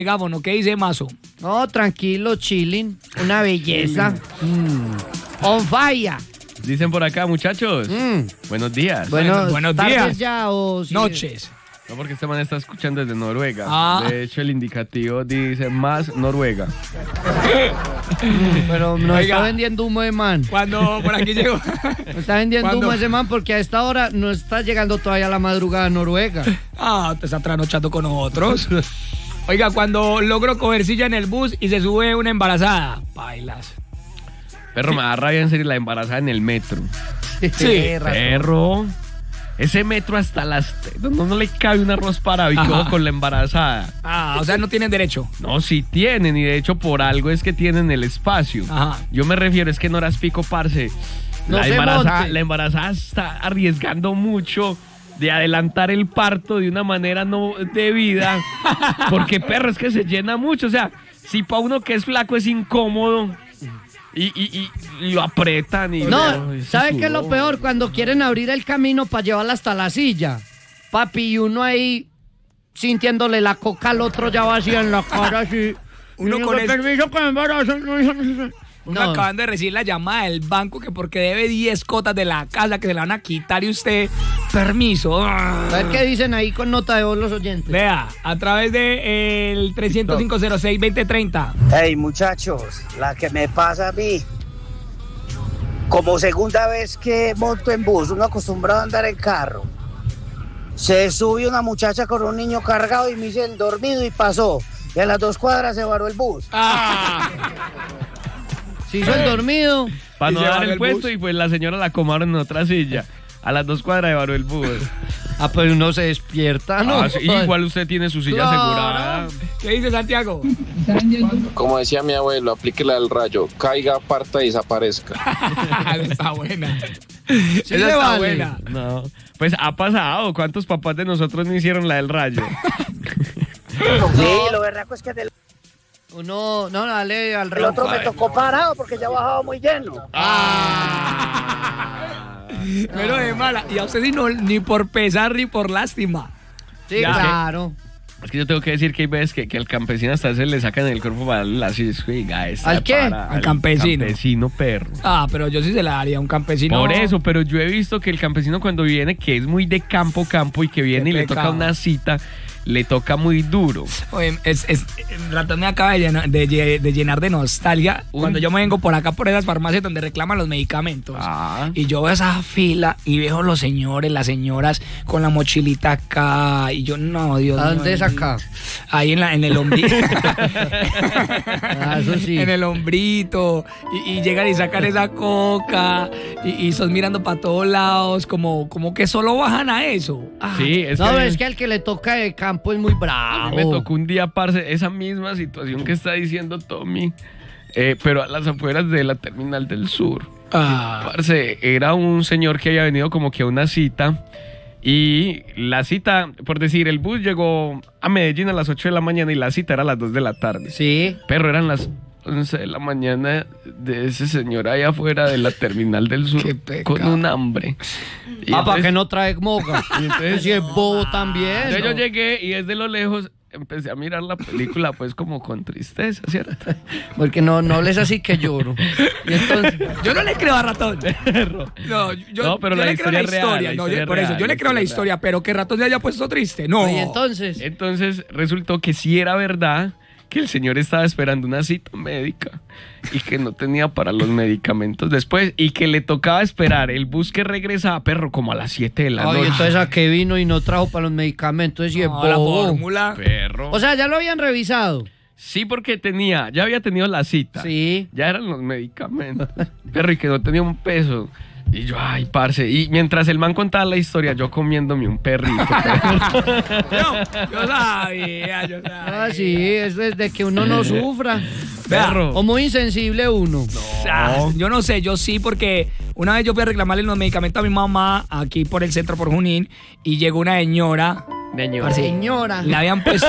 megáfono, ¿qué dice Mazo? No, tranquilo, chilling. Una belleza. On fire. Dicen por acá, muchachos. Buenos días. Buenos tardes días. ya o sí. Noches. No, porque este man está escuchando desde Noruega. Ah. De hecho, el indicativo dice más Noruega. Pero nos Oiga. está vendiendo humo de man. Cuando por aquí llegó. Nos está vendiendo ¿Cuándo? humo ese man porque a esta hora no está llegando todavía la madrugada a Noruega. Te está trasnochando con nosotros. Oiga, cuando logro coger silla en el bus y se sube una embarazada, bailas. Perro, me da rabia en serio la embarazada en el metro. Sí, Perro. Ese metro hasta las... No le cabe un arroz parado y Ajá. todo con la embarazada. O sea, no tienen derecho. No, sí tienen, y de hecho por algo es que tienen el espacio. Ajá. Yo me refiero, es que en horas pico, parce, No la se monte. embarazada está arriesgando mucho de adelantar el parto de una manera no debida, porque perro, es que se llena mucho. O sea, si para uno que es flaco es incómodo y lo apretan y... No, ese ¿sabe qué es lo sudor. peor? Cuando quieren abrir el camino para llevarla hasta la silla. Papi, y uno ahí sintiéndole la coca al otro ya vacía en la cara así. Uno Y con digo, permiso que me embarazo. Uno No. acaban de recibir la llamada del banco que porque debe 10 cotas de la casa que se la van a quitar y usted, permiso. A ver qué dicen ahí con nota de voz los oyentes. Vea, a través de el 305-06-2030. Hey muchachos, la que me pasa a mí, como segunda vez que monto en bus, uno acostumbrado a andar en carro, se sube una muchacha con un niño cargado y me hice el dormido y pasó, y a las 2 cuadras se varó el bus. Se hizo el dormido. Para Y no se dar varó el el puesto bus. y pues la señora la acomodaron en otra silla. A las 2 cuadras de varó el bus. Pues uno se despierta, ¿no? Sí, igual usted tiene su silla Claro. asegurada. ¿Qué dice Santiago? Como decía mi abuelo, aplíquela al rayo, caiga, parta y desaparezca. Está buena. Sí Esa le está vale. buena. No, pues ha pasado. ¿Cuántos papás de nosotros no hicieron la del rayo? Sí, lo berraco es que del Uno, no, dale al el otro ronco. me tocó parado porque ya bajaba muy lleno. Pero de mala. Y a usted ni por pesar ni por lástima. Sí, Ya. claro. Es que yo tengo que decir que hay veces que al campesino hasta se le sacan el cuerpo para darle la silla. ¿Al qué? Al campesino. Campesino, perro. Pero yo sí se la daría a un campesino. Por eso, pero yo he visto que el campesino cuando viene, que es muy de campo y que viene y le toca pecado. una cita, le toca muy duro. Oye, Ratón me acaba de llenar de nostalgia Uy. cuando yo me vengo por acá por esas farmacias donde reclaman los medicamentos. Y yo veo esa fila y veo los señores, las señoras con la mochilita acá. Y yo, no, Dios mío. ¿A dónde es acá? Ahí en el hombrito. Eso sí. En el hombrito. Y llegan y sacan esa coca. Y sos mirando para todos lados. Como que solo bajan a eso. Sí, es No, que, es que al que le toca de campo es muy a bravo. mí me tocó un día, parce, esa misma situación que está diciendo Tommy, pero a las afueras de la terminal del sur. Parce, era un señor que había venido como que a una cita. Y la cita, por decir, el bus llegó a Medellín a las 8 de la mañana y la cita era a las 2 de la tarde. Sí. Pero eran las 11 de la mañana de ese señor ahí afuera de la terminal del sur Qué pecado. con un hambre. Y Para entonces- que no trae moca. y entonces- Si es bobo también. entonces yo ¿no? llegué y desde lo lejos empecé a mirar la película pues como con tristeza, ¿cierto? Porque no les así que lloro. Y entonces, Yo no le creo a Ratón. No, No, pero la le historia creo es real, la No, historia por es eso, real, yo le la creo la historia historia, pero que Ratón se haya puesto triste. No. y entonces, Entonces resultó que sí era verdad que el señor estaba esperando una cita médica y que no tenía para los medicamentos después y que le tocaba esperar el bus que regresaba, perro, como a las 7 de la ay, noche. entonces a qué vino y no trajo para los medicamentos. Y es No, la bobo. fórmula. Perro. O sea, ya lo habían revisado. Sí, porque ya había tenido la cita. Sí. Ya eran los medicamentos. Perro, y que no tenía un peso. Y yo, ay, parce. Y mientras el man contaba la historia, yo comiéndome un perrito. Yo sabía. Ah, sí, es desde que uno no sufra. Perro. O muy insensible uno. Yo no sé, yo sí, porque una vez yo fui a reclamarle los medicamentos a mi mamá aquí por el centro, por Junín, y llegó una señora Señora. La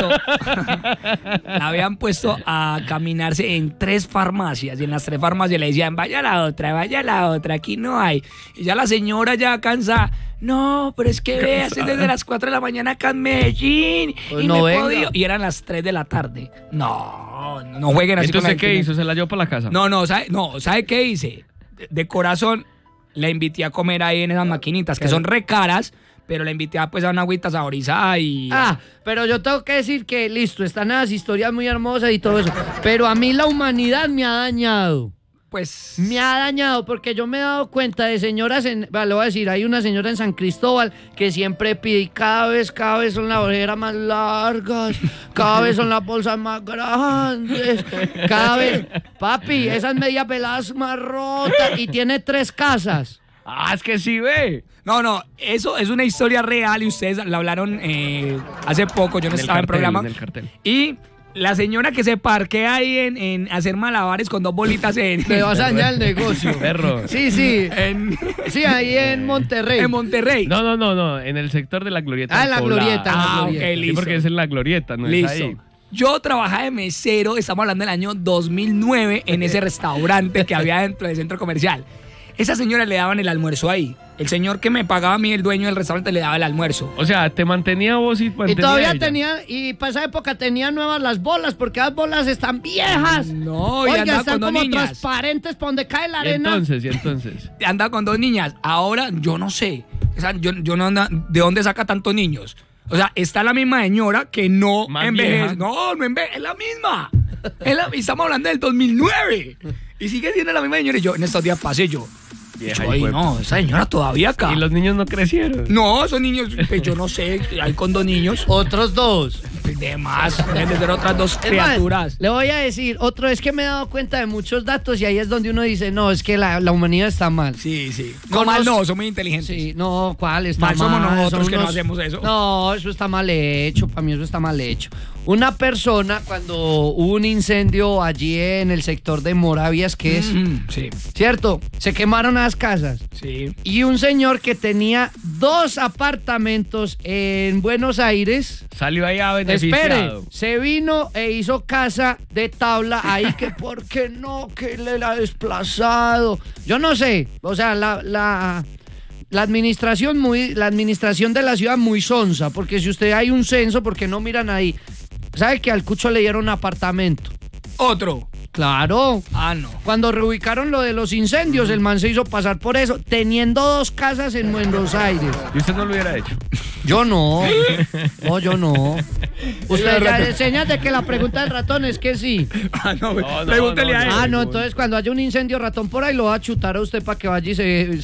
habían puesto a caminarse en 3 farmacias y en las 3 farmacias le decían, vaya a la otra, aquí no hay. Y ya la señora ya cansa, no, pero es que veas, es desde las 4 de la mañana acá en Medellín Pues y no no he venga. podido. Y eran las 3 de la tarde. No jueguen así. Entonces, con ¿qué hizo? ¿Se la llevó para la casa? ¿Sabe qué hice? De corazón, la invité a comer ahí en esas maquinitas que son re caras, pero la invité a, pues, a una agüita saborizada y... Pero yo tengo que decir que, listo, están las historias muy hermosas y todo eso, pero a mí la humanidad me ha dañado. Pues... Me ha dañado porque yo me he dado cuenta de señoras le voy a decir, hay una señora en San Cristóbal que siempre pide y cada vez son las orejeras más largas, cada vez son las bolsas más grandes, cada vez, papi, esas medias peladas más rotas y tiene 3 casas. Es que sí, ve. No, eso es una historia real y ustedes la hablaron hace poco, yo no estaba en programa. En el cartel. Y la señora que se parquea ahí en hacer malabares con 2 bolitas en... Te vas a dañar el negocio. Perro. Sí, sí, ahí en Monterrey. En Monterrey. No, en el sector de la Glorieta. En la Glorieta. Ok, Sí, listo. porque es en la Glorieta, no Listo. es ahí. Yo trabajaba de mesero, estamos hablando del año 2009, en ese restaurante que había dentro del centro comercial. Esa señora le daban el almuerzo ahí. El señor que me pagaba a mí, el dueño del restaurante, le daba el almuerzo. O sea, te mantenía vos y mantenía Y todavía ella. tenía, y para esa época tenía nuevas las bolas, porque las bolas están viejas. No, y Oiga, andaba están con 2 como niñas. transparentes para donde cae la Y arena. entonces. Andaba con 2 niñas. Ahora, yo no sé. O sea, yo no ando, ¿de dónde saca tantos niños? O sea, está la misma señora que no Más envejece. vieja. No envejece, es la misma. Estamos hablando del 2009. Y sigue siendo la misma señora. Y yo, en estos días pasé yo. Vieja, Ay, hijo de- no, esa señora todavía acá. Y los niños no crecieron. No, esos niños, pues, yo no sé, hay con 2 niños. Otros 2. De más, deben de ser otras 2 Es más, criaturas. le voy a decir, otro es que me he dado cuenta de muchos datos y ahí es donde uno dice, no, es que la humanidad está mal. Sí. No, mal no, son muy inteligentes. Sí, no, ¿cuál está Mal mal? somos nosotros Son que no hacemos eso. No, eso está mal hecho, para mí eso está mal hecho. Una persona, cuando hubo un incendio allí en el sector de Moravias, que es, Sí, ¿cierto? Se quemaron las casas. sí. Y un señor que tenía 2 apartamentos en Buenos Aires, Salió ahí a espere, beneficiado. se vino e hizo casa de tabla ahí que por qué no, que le la ha desplazado. Yo no sé, o sea, la administración de la ciudad muy sonsa, porque si usted hay un censo, ¿por qué no miran ahí? ¿Sabe que al Cucho le dieron apartamento? Otro. Claro. No. Cuando reubicaron lo de los incendios, el man se hizo pasar por eso, teniendo 2 casas en Buenos Aires. Y usted no lo hubiera hecho. Yo no. No, yo no. Usted ya enseña de que la pregunta del ratón es que sí. No, No, pregúntele a él. No, entonces cuando haya un incendio ratón por ahí lo va a chutar a usted para que vaya y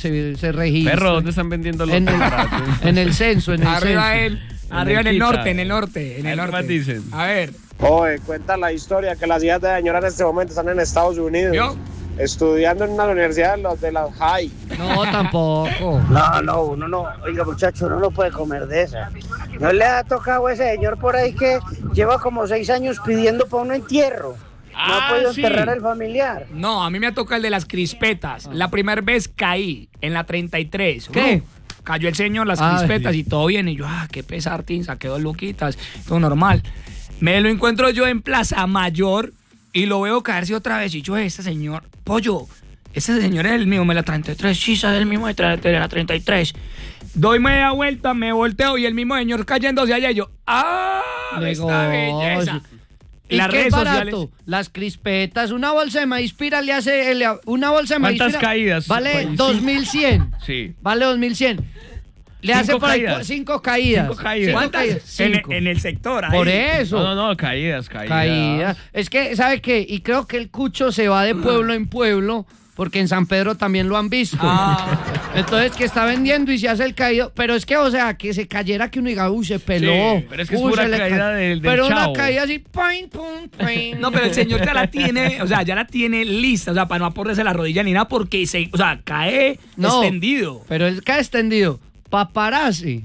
se registre. Perro, ¿dónde están vendiendo los en el, aparatos? en el censo, en el Arriba censo. él. Arriba en el quita. norte, en el norte, en A el ver, ¿qué norte. más dicen? A ver, Oye, cuenta la historia que las hijas de la señora en este momento están en Estados Unidos. ¿vio? Estudiando en una universidad de la High. No, tampoco. No, uno no, oiga muchacho, uno no puede comer de esa. ¿No le ha tocado a ese señor por ahí que lleva como 6 años pidiendo para un entierro? No ha podido sí. enterrar al familiar. No, a mí me toca el de las crispetas. La primera vez caí en la 33. ¿Qué? Cayó el señor, las Ay. crispetas y todo bien. Y yo, qué pesar, Tin, saqué 2 luquitas. Todo normal. Me lo encuentro yo en Plaza Mayor y lo veo caerse otra vez. Y yo, este señor, pollo, ese señor es el mismo de la 33. Sí, es el mismo de la 33. Doy media vuelta, me volteo y el mismo señor cayéndose allá. Y yo, esta belleza. ¿Y Las qué redes es barato? sociales. Las crispetas, una bolsa de maíz pira le hace... una bolsa de maíz ¿Cuántas pira caídas? vale Pues, 2.100. Sí. Vale 2.100. Le hace 5 por ahí caídas. 5 caídas. 5 caídas. ¿Cuántas? Cinco. En el sector. Ahí. Por eso. No, caídas. Caídas. Es que, ¿sabe qué? Y creo que el Cucho se va de pueblo en pueblo, porque en San Pedro también lo han visto. Entonces, que está vendiendo y se hace el caído. Pero es que, o sea, que se cayera, que uno diga, se peló. Sí, pero es que es pura se le caída ca- del Pero una chavo. caída así, poing, pum, poing. No, pero el señor ya la tiene, o sea, ya la tiene lista, o sea, para no aporrearse la rodilla ni nada, porque o sea, cae No. extendido. Pero él cae extendido. Paparazzi.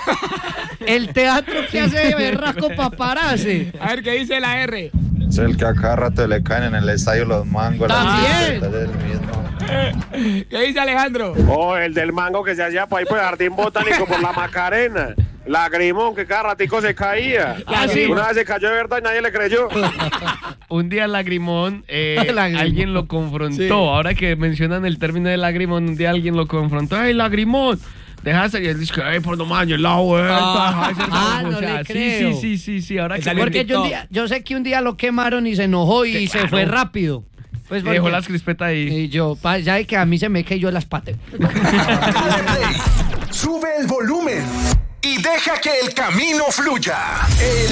El teatro que hace de berraco paparazzi. A ver, ¿qué dice la R? Es el que a cada rato le caen en el estadio los mangos. También. Es el mismo. ¿Qué dice Alejandro? O el del mango que se hacía por ahí por el jardín botánico por la Macarena. Lagrimón, que cada ratico se caía. Una vez se cayó de verdad y nadie le creyó. Un día Lagrimón, Lagrimón. alguien lo confrontó. Sí. Ahora que mencionan el término de Lagrimón, un día alguien lo confrontó. ¡Ay, Lagrimón! Dejaste y él dice que, ¡ay, por no mames, la vuelta! no le creo. Sí. Ahora que Salió Porque yo sé que un día lo quemaron y se enojó y se fue rápido. Pues dejó porque- las crispetas ahí. Y yo, ya de que a mí se me cayó las patas. Sube el volumen y deja que el camino fluya. El